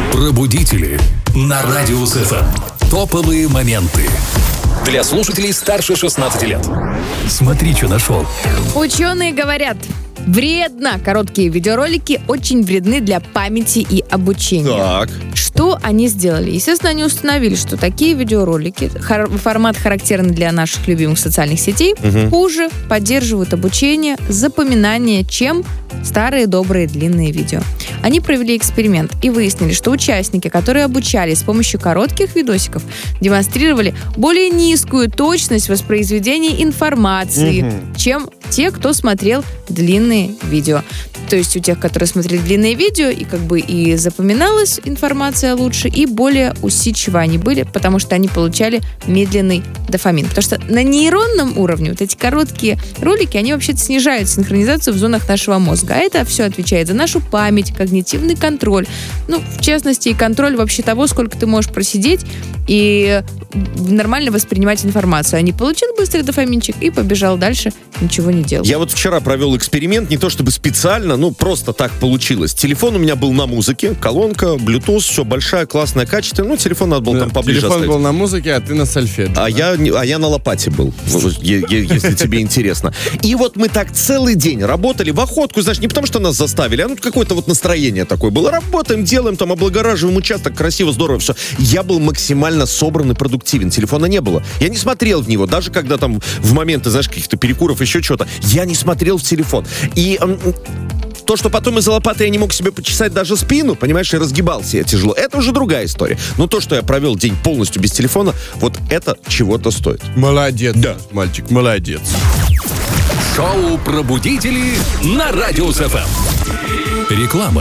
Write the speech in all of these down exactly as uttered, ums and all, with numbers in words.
Пробудители на Радио СФМ. Топовые моменты для слушателей старше шестнадцати лет. Смотри, что нашел. Ученые говорят, вредно. Короткие видеоролики очень вредны для памяти и обучения. Так. Что они сделали? Естественно, они установили, что такие видеоролики, хар- формат характерный для наших любимых социальных сетей, Угу. хуже поддерживают обучение, запоминание, чем старые добрые длинные видео. Они провели эксперимент и выяснили, что участники, которые обучались с помощью коротких видосиков, демонстрировали более низкую точность воспроизведения информации, Мгм. чем те, кто смотрел длинные видео. То есть у тех, которые смотрели длинные видео, и как бы и запоминалась информация лучше, и более усидчивы они были, потому что они получали медленный дофамин. Потому что на нейронном уровне вот эти короткие ролики, они вообще-то снижают синхронизацию в зонах нашего мозга. А это все отвечает за нашу память, когнитивный контроль. Ну, в частности, и контроль вообще того, сколько ты можешь просидеть и нормально воспринимать информацию. А не получил быстрый дофаминчик и побежал дальше, ничего не делал. Я вот вчера провел эксперимент, не то чтобы специально, ну просто так получилось. Телефон у меня был на музыке, колонка, Bluetooth, все большая, классное качество. Ну, телефон надо было там поближе Телефон оставить. был на музыке, а ты на сольфеджио. А я, не- а я на лопате был, е- е- если тебе интересно. И вот мы так целый день работали в охотку, знаешь, не потому что нас заставили, а ну какое-то вот настроение такое было. Работаем, делаем, там облагораживаем участок, красиво, здорово, все. Я был максимально собран и продуктивен. Телефона не было. Я не смотрел в него, даже когда там в моменты, знаешь, каких-то перекуров, еще что-то. Я не смотрел в телефон. И м, то, что потом из-за лопаты я не мог себе почесать даже спину, понимаешь, и разгибался я тяжело, это уже другая история. Но то, что я провел день полностью без телефона, вот это чего-то стоит. Молодец, мальчик, молодец. Шоу «Пробудители» на Радио СФМ. Реклама.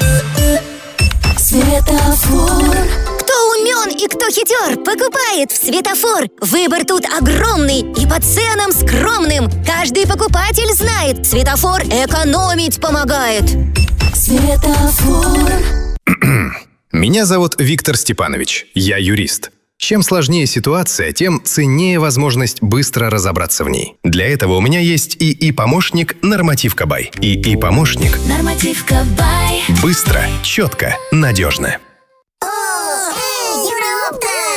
Светофор. Кто умен и кто хитер, покупает в Светофор. Выбор тут огромный и по ценам скромным. Каждый покупатель знает, Светофор экономить помогает. Светофор. Меня зовут Виктор Степанович. Я юрист. Чем сложнее ситуация, тем ценнее возможность быстро разобраться в ней. Для этого у меня есть ИИ-помощник «Нормативка Бай». ИИ-помощник. Нормативка Бай. Быстро, четко, надежно.